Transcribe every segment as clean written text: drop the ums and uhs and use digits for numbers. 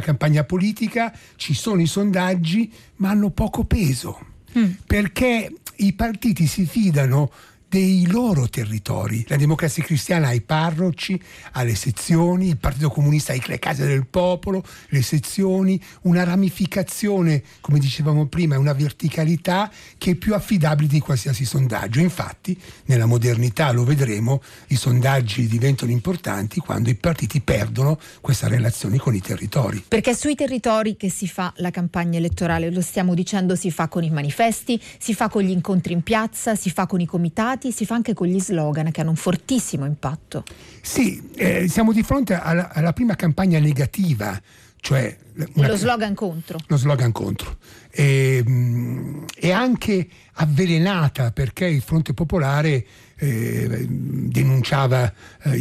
campagna politica ci sono i sondaggi, ma hanno poco peso, perché i partiti si fidano dei loro territori. La Democrazia Cristiana ha i parroci, ha le sezioni, il Partito Comunista ha le case del popolo, le sezioni, una ramificazione, come dicevamo prima, una verticalità che è più affidabile di qualsiasi sondaggio. Infatti, nella modernità, lo vedremo, i sondaggi diventano importanti quando i partiti perdono questa relazione con i territori. Perché sui territori che si fa la campagna elettorale, lo stiamo dicendo, si fa con i manifesti, si fa con gli incontri in piazza, si fa con i comitati, si fa anche con gli slogan che hanno un fortissimo impatto. Sì, siamo di fronte alla prima campagna negativa, cioè lo slogan contro. Lo slogan contro. È anche avvelenata, perché il Fronte Popolare denunciava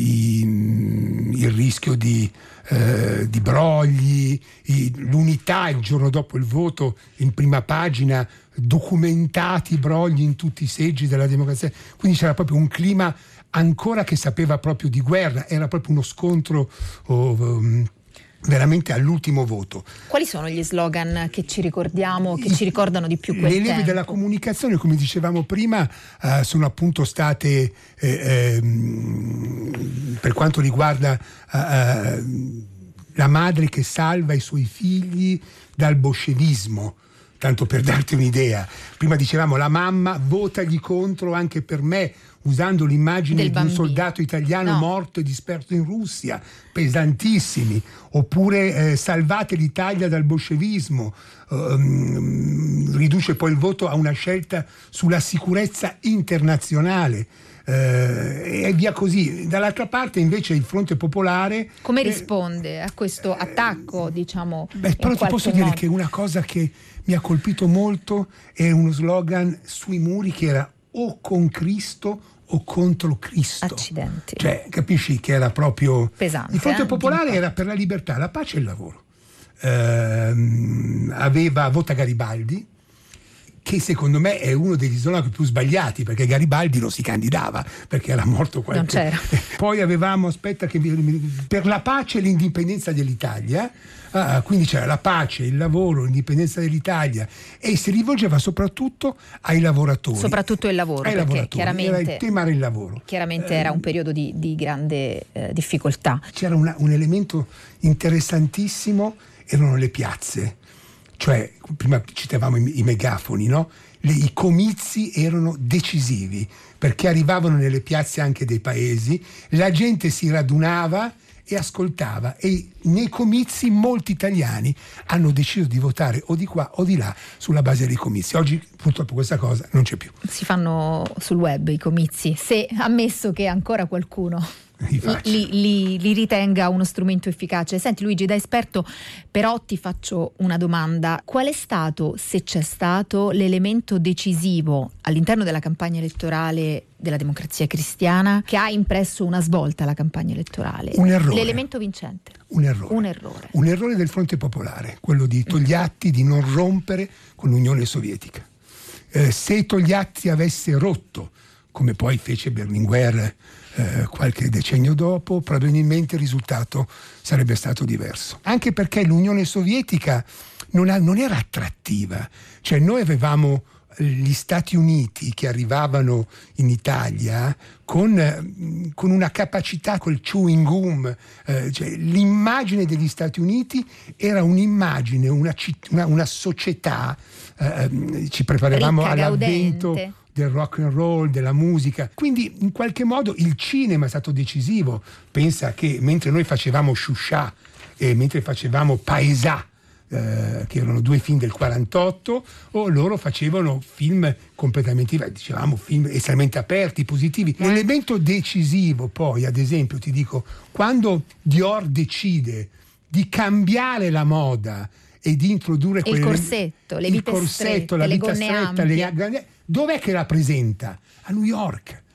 il rischio di brogli, l'Unità il giorno dopo il voto in prima pagina, documentati brogli in tutti i seggi della democrazia, quindi c'era proprio un clima ancora che sapeva proprio di guerra, era proprio uno scontro veramente all'ultimo voto. Quali sono gli slogan che ci ricordiamo, che ci ricordano di più quel tempo? Le leve della comunicazione, come dicevamo prima, sono appunto state per quanto riguarda la madre che salva i suoi figli dal bolscevismo. Tanto per darti un'idea, prima dicevamo la mamma votagli contro anche per me, usando l'immagine di un soldato italiano morto e disperso in Russia, pesantissimi, oppure salvate l'Italia dal bolscevismo, riduce poi il voto a una scelta sulla sicurezza internazionale. E via così. Dall'altra parte invece il Fronte Popolare come risponde a questo attacco, diciamo? Però ti posso dire che una cosa che mi ha colpito molto è uno slogan sui muri che era o con Cristo o contro Cristo. Accidenti. Cioè, capisci che era proprio pesante. Il Fronte Popolare era per la libertà, la pace e il lavoro. Aveva Vota Garibaldi, che secondo me è uno degli slogan più sbagliati, perché Garibaldi non si candidava perché era morto qualche... Non c'era. Poi avevamo, per la pace e l'indipendenza dell'Italia, quindi c'era la pace, il lavoro, l'indipendenza dell'Italia, e si rivolgeva soprattutto ai lavoratori. Soprattutto il lavoro, perché lavoratori. Chiaramente era il tema del lavoro. Chiaramente era un periodo di grande difficoltà. C'era un elemento interessantissimo, erano le piazze. Cioè, prima citavamo i megafoni, no? I comizi erano decisivi, perché arrivavano nelle piazze anche dei paesi, la gente si radunava e ascoltava, e nei comizi molti italiani hanno deciso di votare o di qua o di là sulla base dei comizi. Oggi purtroppo questa cosa non c'è più. Si fanno sul web i comizi, se ammesso che ancora qualcuno li ritenga uno strumento efficace. Senti Luigi, da esperto però ti faccio una domanda: qual è stato, se c'è stato, l'elemento decisivo all'interno della campagna elettorale della Democrazia Cristiana che ha impresso una svolta alla campagna elettorale? Un errore. L'elemento vincente. Un errore del Fronte Popolare, quello di Togliatti di non rompere con l'Unione Sovietica. Se Togliatti avesse rotto, come poi fece Berlinguer qualche decennio dopo, probabilmente il risultato sarebbe stato diverso. Anche perché l'Unione Sovietica non era attrattiva. Cioè, noi avevamo gli Stati Uniti che arrivavano in Italia con una capacità, col chewing gum, cioè, l'immagine degli Stati Uniti era un'immagine, una società, ci preparavamo ricca, all'avvento gaudente del rock and roll, della musica. Quindi in qualche modo il cinema è stato decisivo. Pensa che mentre noi facevamo Chouchat e mentre facevamo Paesà, che erano due film del 48, o loro facevano film completamente, dicevamo, film estremamente aperti, positivi. L'elemento decisivo poi, ad esempio, ti dico, quando Dior decide di cambiare la moda e di introdurre il corsetto, le vite strette, la le vita gonne stretta, ampie. dov'è che la presenta? A New York.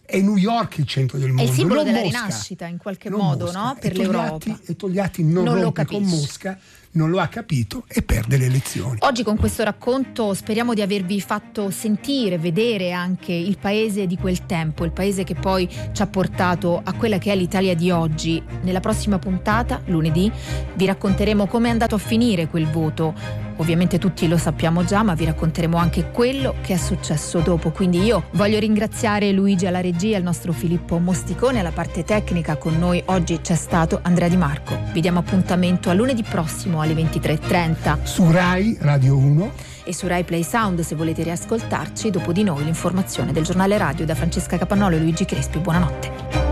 è New York il centro del mondo. È il simbolo non della Mosca, rinascita in qualche non modo, Mosca. no? Per Togliatti, l'Europa. e Togliatti non rompe con Mosca, non lo ha capito e perde le elezioni. Oggi con questo racconto speriamo di avervi fatto sentire, vedere anche il paese di quel tempo, il paese che poi ci ha portato a quella che è l'Italia di oggi. Nella prossima puntata, lunedì, vi racconteremo come è andato a finire quel voto. Ovviamente tutti lo sappiamo già, ma vi racconteremo anche quello che è successo dopo. Quindi io voglio ringraziare Luigi alla regia, il nostro Filippo Mosticone alla parte tecnica. Con noi oggi c'è stato Andrea Di Marco. Vi diamo appuntamento a lunedì prossimo alle 23:30 su Rai Radio 1 e su Rai Play Sound se volete riascoltarci. Dopo di noi l'informazione del giornale radio da Francesca Capannolo e Luigi Crespi. Buonanotte.